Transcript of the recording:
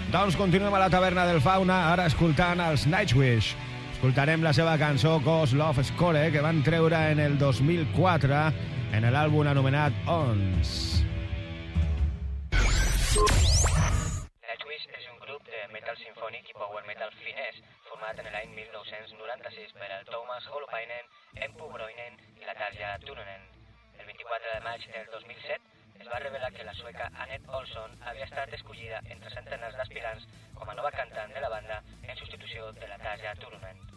Doncs continuem a la taverna del Fauna, ara escoltant els Nightwish. Escoltarem la seva cançó Ghost Love Score, que van treure en el 2004 en l'àlbum anomenat Ons. Nightwish és un grup de metal sinfònic i power metal finès format en l'any 1996 per el Thomas Holopainen, Empu Broinen i la Tarja Turunen. El 24 de maig del 2007 es va revelar que la sueca Annette Olsson havia estat escollida entre centenars d'aspirants com a nova cantant de la banda en substitució de la Tarja Turunen.